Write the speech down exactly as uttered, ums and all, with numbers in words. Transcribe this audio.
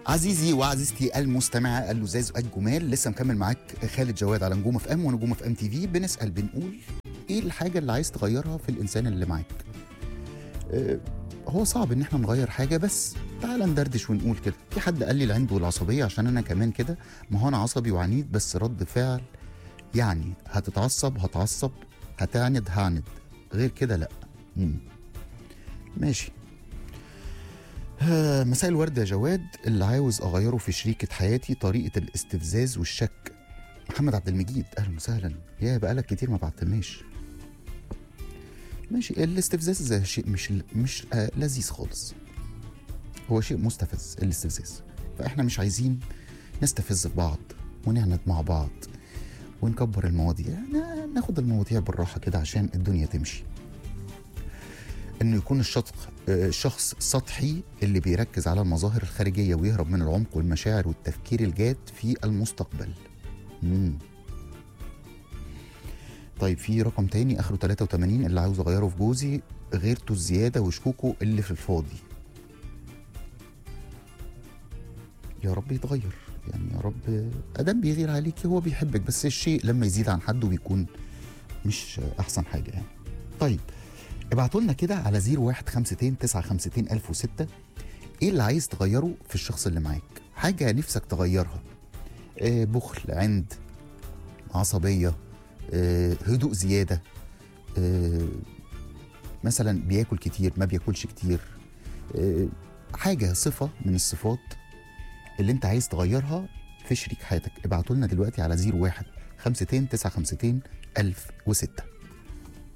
عزيزي وعزيزتي المستمعة اللزاز الجمال، لسه مكمل معاك خالد جواد على نجوم اف ام ونجوم اف ام تي في. بنسأل بنقول ايه الحاجة اللي عايز تغيرها في الانسان اللي معاك؟ أه هو صعب ان احنا نغير حاجة، بس تعال ندردش ونقول كده. في حد قال لي العند والعصبية، عشان انا كمان كده. ما هو انا عصبي وعنيد، بس رد فعل يعني هتتعصب هتعصب، هتعند هعند، غير كده لا. مم. ماشي. آه، مساء الورد يا جواد. اللي عاوز اغيره في شريكة حياتي طريقة الاستفزاز والشك. محمد عبد المجيد، اهلا وسهلا. يا بقالك كتير ما بعتلناش. ماشي. الاستفزاز ده شيء مش مش آه لذيذ خالص، هو شيء مستفز الاستفزاز. فاحنا مش عايزين نستفز في بعض ونعند مع بعض ونكبر المواضيع، ناخد المواضيع بالراحة كده عشان الدنيا تمشي. انه يكون الشخص شخص سطحي اللي بيركز على المظاهر الخارجية ويهرب من العمق والمشاعر والتفكير الجاد في المستقبل. مم. طيب في رقم تاني اخره ثلاثة وثمانين، اللي عاوز اغيره في جوزي غيرته الزيادة وشكوكه اللي في الفاضي. يا رب يتغير، يعني يا رب. ادام بيغير عليكي هو بيحبك، بس الشيء لما يزيد عن حده بيكون مش احسن حاجة يعني. طيب ابعتوا لنا كده على زيرو واحد خمسة تسعة خمسة ألف وستة ايه اللي عايز تغيره في الشخص اللي معاك. حاجة نفسك تغيرها، آه بخل، عند، عصبية، آه هدوء زيادة، آه مثلا بياكل كتير ما بياكلش كتير، آه حاجة صفة من الصفات اللي انت عايز تغيرها في شريك حياتك. ابعتوا لنا دلوقتي على زيرو واحد خمسة تسعة خمسة ألف وستة.